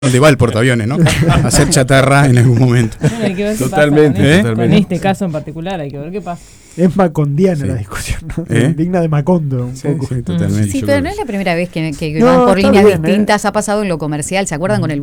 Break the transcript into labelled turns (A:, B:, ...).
A: donde va el portaaviones, ¿no? Hacer chatarra en algún momento.
B: Bueno, hay que ver qué
C: Totalmente,
B: pasa
C: totalmente.
B: con este caso en particular, hay que ver qué pasa.
D: Es macondiana
A: Sí.
D: la discusión, ¿no?
A: ¿Eh?
D: Digna de Macondo un
A: Sí,
D: poco.
A: sí, totalmente.
E: Sí,
A: Yo
E: pero
A: creo
E: no
A: que
E: es la primera vez que
D: No,
E: van por
D: está
E: líneas
D: bien,
E: distintas. Ha pasado en lo comercial. ¿Se acuerdan con el